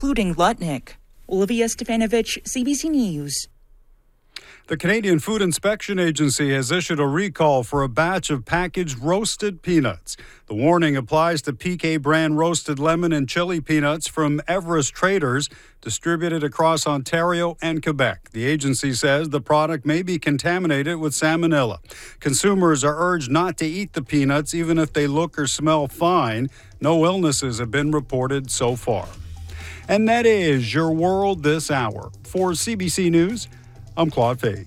including Lutnick. Olivia Stefanovich, CBC News. The Canadian Food Inspection Agency has issued a recall for a batch of packaged roasted peanuts. The warning applies to PK brand roasted lemon and chili peanuts from Everest Traders, distributed across Ontario and Quebec. The agency says the product may be contaminated with salmonella. Consumers are urged not to eat the peanuts even if they look or smell fine. No illnesses have been reported so far. And that is your world this hour. For CBC News, I'm Claude Faig.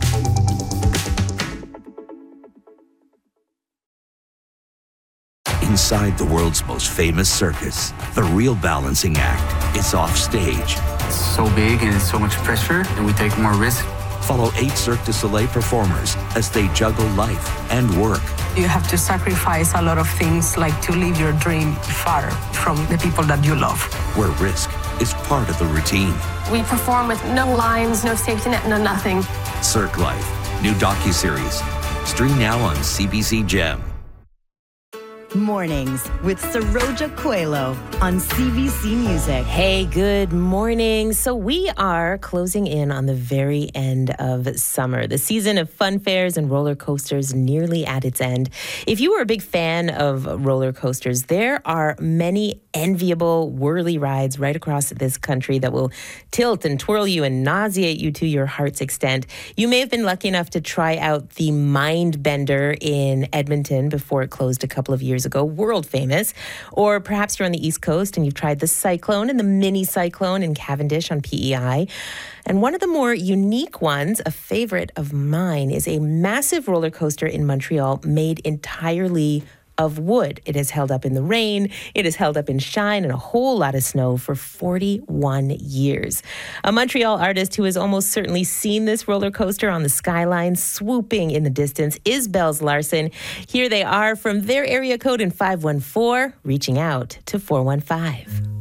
Inside the world's most famous circus, the real balancing act is off stage. It's so big and it's so much pressure, and we take more risk. Follow 8 Cirque du Soleil performers as they juggle life and work. You have to sacrifice a lot of things, like to live your dream far from the people that you love. Where risk is part of the routine. We perform with no lines, no safety net, no nothing. Cirque Life, new docuseries. Stream now on CBC Gem. Mornings with Saroja Coelho on CBC Music. Hey, good morning. So we are closing in on the very end of summer. The season of fun fairs and roller coasters nearly at its end. If you were a big fan of roller coasters, there are many enviable whirly rides right across this country that will tilt and twirl you and nauseate you to your heart's extent. You may have been lucky enough to try out the Mindbender in Edmonton before it closed a couple of years ago, world famous. Or perhaps you're on the East Coast and you've tried the Cyclone and the Mini Cyclone in Cavendish on PEI. And one of the more unique ones, a favorite of mine, is a massive roller coaster in Montreal made entirely of wood. It has held up in the rain, it has held up in shine and a whole lot of snow for 41 years. A Montreal artist who has almost certainly seen this roller coaster on the skyline swooping in the distance is Bells Larson. Here they are from their area code in 514, reaching out to 415.